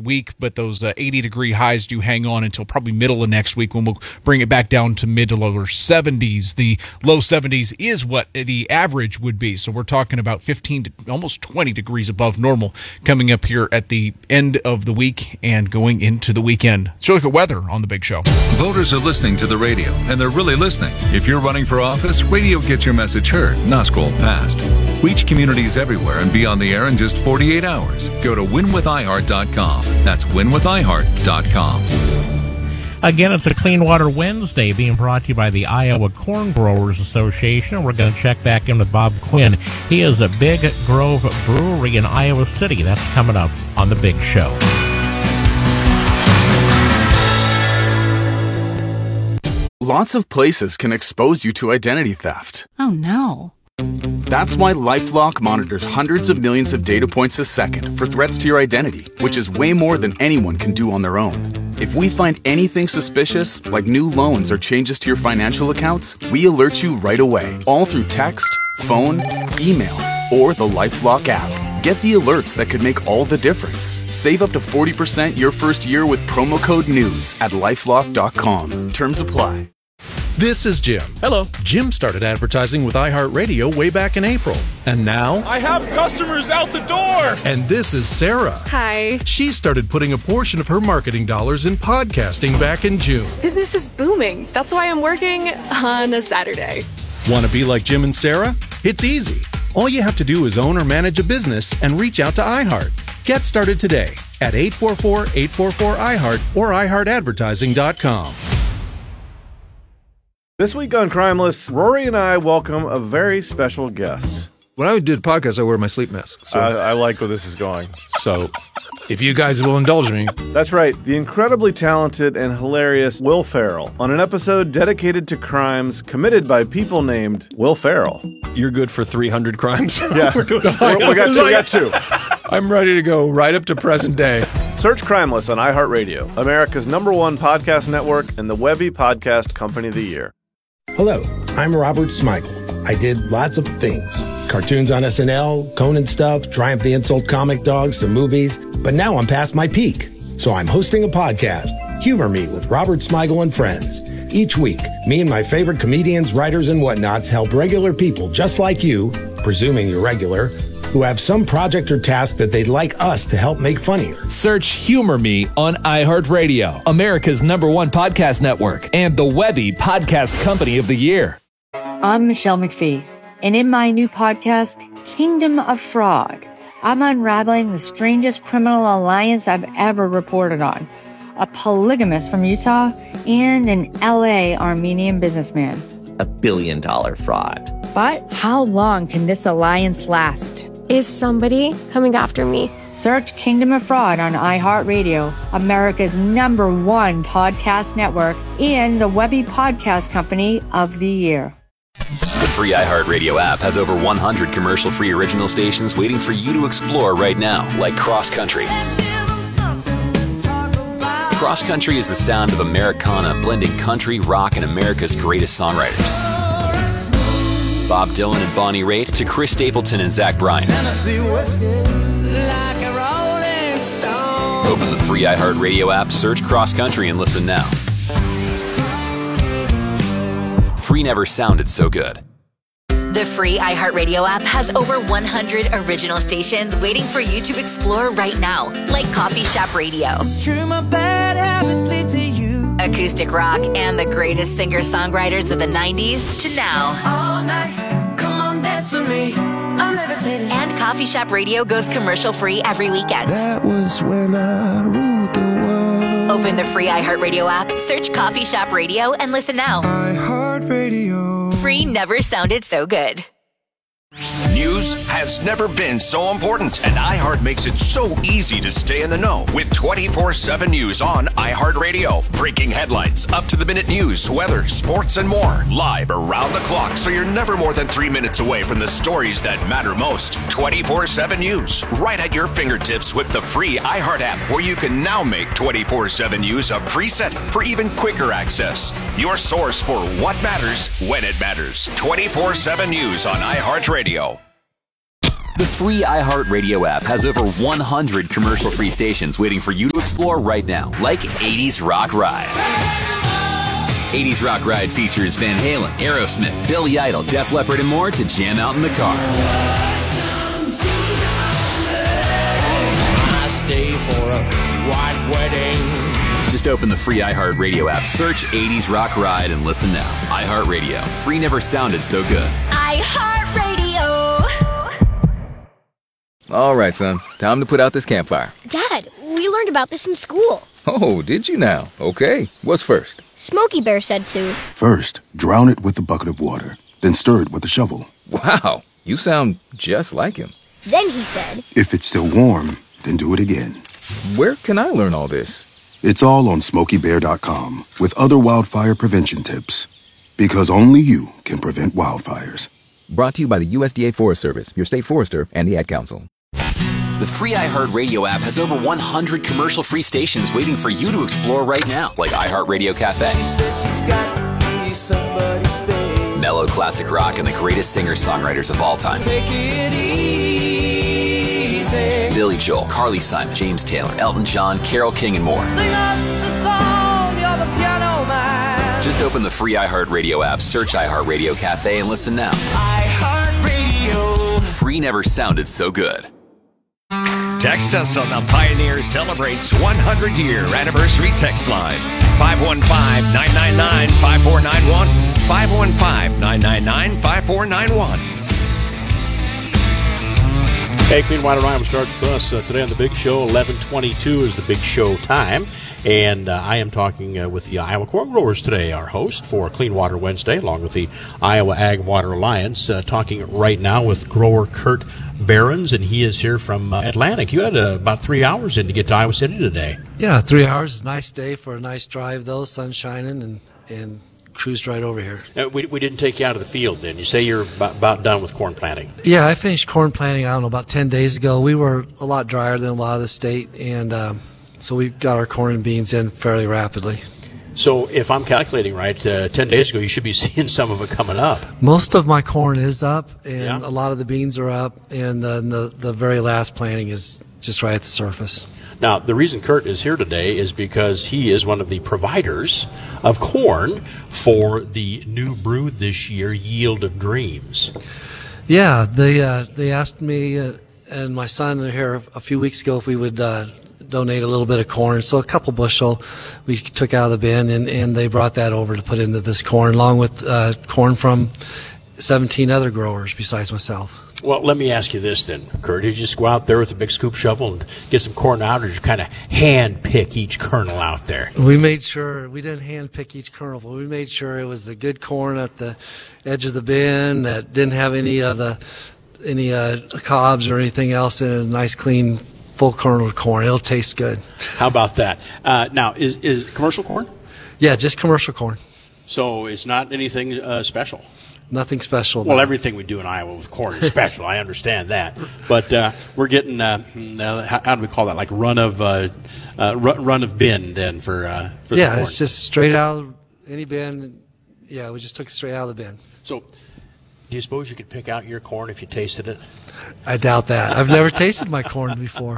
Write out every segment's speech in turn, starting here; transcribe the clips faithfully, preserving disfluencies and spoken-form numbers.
week, but those uh, eighty degree highs do hang on until probably middle of next week when we'll bring it back down to mid to lower seventies. The low seventies is what the average would be. So we're talking about fifteen to almost twenty degrees above normal coming up here at the end of the week and going into the weekend. So look at weather on the big show. Voters are listening to the radio, and they're really listening. If you're running for office, radio gets your message heard, not scrolled past. Reach communities everywhere and be on the air in just forty-eight hours. Go to win with i heart dot com. That's win with i heart dot com. Again, it's a Clean Water Wednesday being brought to you by the Iowa Corn Growers Association. We're going to check back in with Bob Quinn. He is at Big Grove Brewery in Iowa City. That's coming up on the big show. Lots of places can expose you to identity theft. Oh, no. That's why LifeLock monitors hundreds of millions of data points a second for threats to your identity, which is way more than anyone can do on their own. If we find anything suspicious, like new loans or changes to your financial accounts, we alert you right away, all through text, phone, email, or the LifeLock app. Get the alerts that could make all the difference. Save up to forty percent your first year with promo code NEWS at lifelock dot com. Terms apply. This is Jim. Hello. Jim started advertising with iHeartRadio way back in April. And now... I have customers out the door! And this is Sarah. Hi. She started putting a portion of her marketing dollars in podcasting back in June. Business is booming. That's why I'm working on a Saturday. Want to be like Jim and Sarah? It's easy. All you have to do is own or manage a business and reach out to iHeart. Get started today at eight four four, eight four four, I heart or i heart advertising dot com. This week on Crimeless, Rory and I welcome a very special guest. When I do the podcast, I wear my sleep mask. So. I, I like where this is going. So, if you guys will indulge me. That's right, the incredibly talented and hilarious Will Ferrell on an episode dedicated to crimes committed by people named Will Ferrell. You're good for three hundred crimes? Yeah, we got two, we got two. I'm ready to go right up to present day. Search Crimeless on iHeartRadio, America's number one podcast network and the Webby Podcast Company of the Year. Hello, I'm Robert Smigel. I did lots of things. Cartoons on S N L, Conan stuff, Triumph the Insult comic dogs, some movies. But now I'm past my peak. So I'm hosting a podcast, Humor Me with Robert Smigel and Friends. Each week, me and my favorite comedians, writers, and whatnots help regular people just like you, presuming you're regular, who have some project or task that they'd like us to help make funnier. Search Humor Me on iHeartRadio, America's number one podcast network, and the Webby Podcast Company of the Year. I'm Michelle McPhee, and in my new podcast, Kingdom of Fraud, I'm unraveling the strangest criminal alliance I've ever reported on. A polygamist from Utah and an L A Armenian businessman. A billion dollar fraud. But how long can this alliance last? Is somebody coming after me? Search Kingdom of Fraud on iHeartRadio, America's number one podcast network, and the Webby Podcast Company of the Year. The free iHeartRadio app has over one hundred commercial-free original stations waiting for you to explore right now, like Cross Country. Cross Country is the sound of Americana blending country, rock, and America's greatest songwriters. Bob Dylan and Bonnie Raitt to Chris Stapleton and Zach Bryan. Open the free iHeartRadio app, search Cross Country, and listen now. Free never sounded so good. The free iHeartRadio app has over one hundred original stations waiting for you to explore right now, like Coffee Shop Radio, it's true, my bad habits lead to you. Acoustic rock, and the greatest singer-songwriters of the nineties to now. All night, come on, dance with me. I'm levitating. And Coffee Shop Radio goes commercial-free every weekend. That was when I ruled the world. Open the free iHeartRadio app, search Coffee Shop Radio, and listen now. iHeartRadio. Free never sounded so good. News has never been so important, and iHeart makes it so easy to stay in the know with twenty-four seven News on iHeartRadio. Breaking headlines, up-to-the-minute news, weather, sports, and more. Live around the clock, so you're never more than three minutes away from the stories that matter most. twenty-four seven News, right at your fingertips with the free iHeart app, where you can now make twenty-four seven News a preset for even quicker access. Your source for what matters when it matters. twenty-four seven News on iHeartRadio. The free iHeartRadio app has over one hundred commercial-free stations waiting for you to explore right now, like eighties Rock Ride. eighties Rock Ride features Van Halen, Aerosmith, Billy Idol, Def Leppard, and more to jam out in the car. I stay for a white wedding. Just open the free iHeartRadio app, search eighties Rock Ride, and listen now. iHeartRadio. Free never sounded so good. iHeartRadio. All right, son. Time to put out this campfire. Dad, we learned about this in school. Oh, did you now? Okay. What's first? Smokey Bear said to. First, drown it with a bucket of water. Then stir it with a shovel. Wow. You sound just like him. Then he said. If it's still warm, then do it again. Where can I learn all this? It's all on smokey bear dot com with other wildfire prevention tips. Because only you can prevent wildfires. Brought to you by the U S D A Forest Service, your state forester, and the Ad Council. The free iHeartRadio app has over one hundred commercial-free stations waiting for you to explore right now, like iHeartRadio Cafe, mellow classic rock, and the greatest singer-songwriters of all time. Take it easy. Billy Joel, Carly Simon, James Taylor, Elton John, Carole King, and more. Sing us a song, you're the piano man. Just open the free iHeartRadio app, search iHeartRadio Cafe, and listen now. iHeartRadio. Free never sounded so good. Text us on the Pioneers Celebrates one hundred year anniversary text line. five one five, nine nine nine, five four nine one. five one five, nine nine nine, five four nine one. Hey, Clean Water Iowa starts with us uh, today on the Big Show. eleven twenty-two is the Big Show time. And uh, I am talking uh, with the Iowa Corn Growers today, our host for Clean Water Wednesday, along with the Iowa Ag Water Alliance, uh, talking right now with grower Kurt Behrens, and he is here from uh, Atlantic. You had uh, about three hours in to get to Iowa City today. Yeah, three hours. Nice day for a nice drive, though. Sun shining, and, and cruised right over here. Uh, we, we didn't take you out of the field then. You say you're about, about done with corn planting. Yeah, I finished corn planting, I don't know, about ten days ago. We were a lot drier than a lot of the state, and um, so we got our corn and beans in fairly rapidly. So if I'm calculating right, uh, ten days ago, you should be seeing some of it coming up. Most of my corn is up, and Yeah. a lot of the beans are up, and the, the, the very last planting is just right at the surface. Now, the reason Kurt is here today is because he is one of the providers of corn for the new brew this year, Yield of Dreams. Yeah, they uh, they asked me uh, and my son here a few weeks ago if we would uh, donate a little bit of corn. So a couple bushel we took out of the bin, and, and they brought that over to put into this corn, along with uh, corn from seventeen other growers besides myself. Well, let me ask you this then, Kurt. Did you just go out there with a big scoop shovel and get some corn out, or did you kind of hand pick each kernel out there? We made sure, we didn't hand pick each kernel, but we made sure it was the good corn at the edge of the bin that didn't have any of the, any uh, cobs or anything else in it. It was nice, clean, full kernel corn. It'll taste good. How about that? Uh, now, is, is it commercial corn? Yeah, just commercial corn. So it's not anything uh, special? Nothing special. Well, everything we do in Iowa with corn is special. I understand that, but uh, we're getting uh, how, how do we call that? Like run of uh, uh, run, run of bin then for uh, for yeah, the corn. it's just straight out of any bin. Yeah, we just took it straight out of the bin. So, do you suppose you could pick out your corn if you tasted it? I doubt that. I've never tasted my corn before.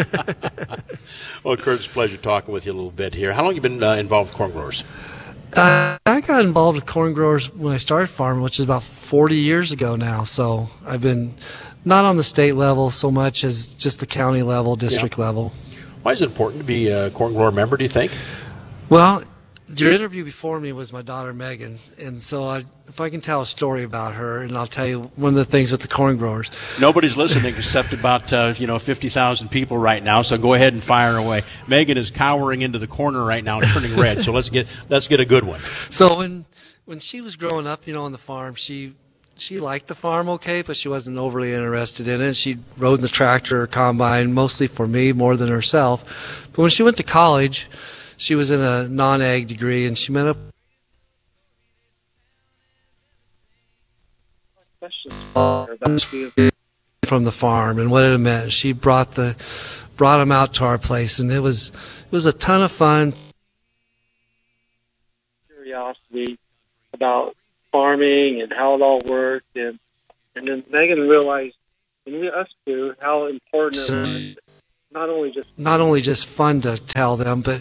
Well, Kurt, it's a pleasure talking with you a little bit here. How long have you been uh, involved with corn growers? Uh, I got involved with corn growers when I started farming, which is about forty years ago now. So I've been not on the state level so much as just the county level, district Yeah. level. Why is it important to be a corn grower member, do you think? Well, your interview before me was my daughter Megan, and so I, if I can tell a story about her, and I'll tell you one of the things with the corn growers. Nobody's listening except about uh, you know fifty thousand people right now. So go ahead and fire away. Megan is cowering into the corner right now and turning red. So let's get let's get a good one. So when when she was growing up, you know, on the farm, she she liked the farm okay, but she wasn't overly interested in it. She rode in the tractor or combine mostly for me more than herself. But when she went to college, she was in a non-ag degree, and she met up from the farm and what it meant. She brought the brought him out to our place, and it was it was a ton of fun. Curiosity about farming and how it all worked, and and then Megan realized and us too, how important it was. Not only just not only just fun to tell them, but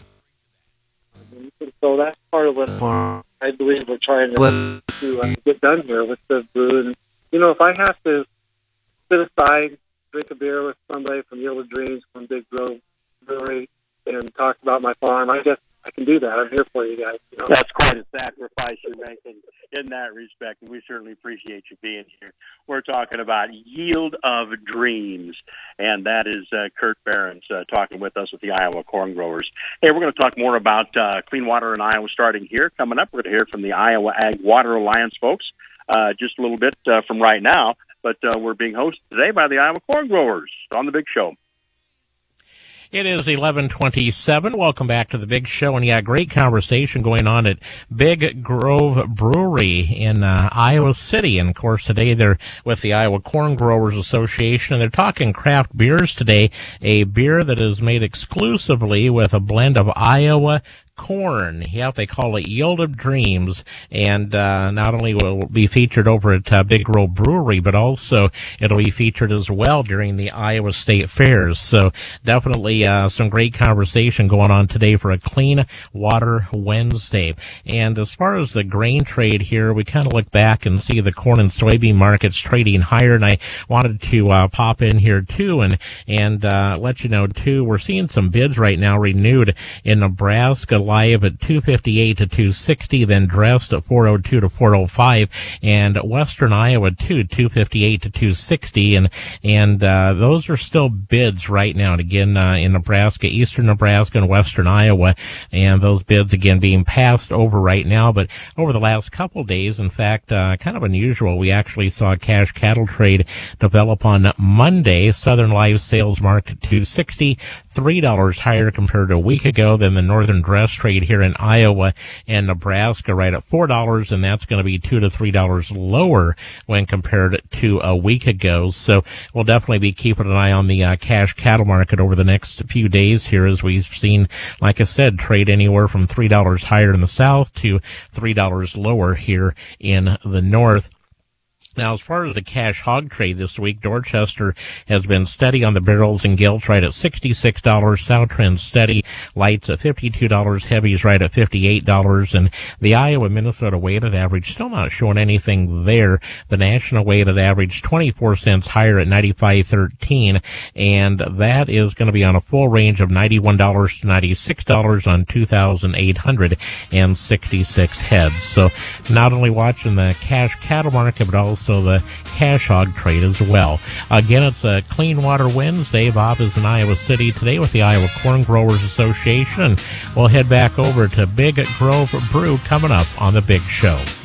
so that's part of what I believe we're trying to, to uh, get done here with the brew. And you know, if I have to sit aside, drink a beer with somebody from Yield of Dreams from Big Grove Brewery, and talk about my farm, I guess I can do that. I'm here for you guys. You know? That's quite a sacrifice you're making in that respect, and we certainly appreciate you being here. We're talking about Yield of Dreams, and that is uh, Kurt Behrens uh, talking with us with the Iowa Corn Growers. Hey, we're going to talk more about uh, clean water in Iowa starting here. Coming up, we're going to hear from the Iowa Ag Water Alliance folks uh, just a little bit uh, from right now, but uh, we're being hosted today by the Iowa Corn Growers on The Big Show. It is eleven twenty-seven. Welcome back to the Big Show. And yeah, great conversation going on at Big Grove Brewery in uh, Iowa City. And of course, today they're with the Iowa Corn Growers Association, and they're talking craft beers today. A beer that is made exclusively with a blend of Iowa corn. Yeah, they call it Yield of Dreams, and uh, not only will it be featured over at uh, Big Grove Brewery, but also it'll be featured as well during the Iowa State Fairs. So definitely uh, some great conversation going on today for a Clean Water Wednesday. And as far as the grain trade here, we kind of look back and see the corn and soybean markets trading higher, and I wanted to uh, pop in here too and and uh, let you know too, we're seeing some bids right now renewed in Nebraska. Live at two fifty-eight to two sixty, then Dressed at four oh two to four oh five, and Western Iowa too, two fifty-eight to two sixty, and and uh, those are still bids right now. And again, uh, in Nebraska, Eastern Nebraska, and Western Iowa, and those bids again being passed over right now. But over the last couple days, in fact, uh, kind of unusual, we actually saw a cash cattle trade develop on Monday. Southern live sales marked at two sixty, three dollars higher compared to a week ago than the Northern Dress trade here in Iowa and Nebraska, right at four dollars, and that's going to be two to three dollars lower when compared to a week ago. So we'll definitely be keeping an eye on the uh, cash cattle market over the next few days here, as we've seen, like I said, trade anywhere from three dollars higher in the south to three dollars lower here in the north. Now, as far as the cash hog trade this week, Dorchester has been steady on the barrels and gilts right at sixty-six dollars. South Trend steady. Lights at fifty-two dollars. Heavies right at fifty-eight dollars. And the Iowa-Minnesota weighted average still not showing anything there. The national weighted average twenty-four cents higher at ninety-five thirteen. And that is going to be on a full range of ninety-one dollars to ninety-six dollars on two thousand eight hundred sixty-six heads. So not only watching the cash cattle market, but also the cash hog trade as well. Again, it's a Clean Water Wednesday. Bob is in Iowa City today with the Iowa Corn Growers Association. We'll head back over to Big Grove Brew coming up on the Big Show.